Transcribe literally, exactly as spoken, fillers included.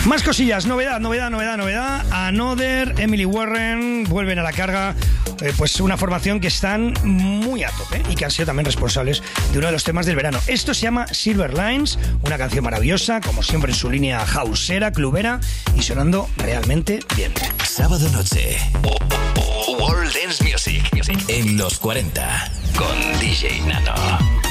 Más cosillas, novedad, novedad, novedad, novedad. Another, Emily Warren vuelven a la carga. Eh, pues una formación que están muy a tope y que han sido también responsables de uno de los temas del verano. Esto se llama Silver Lines, una canción maravillosa, como siempre en su línea houseera, clubera y sonando realmente bien. Sábado noche, World Dance Music en los cuarenta con D J Nano.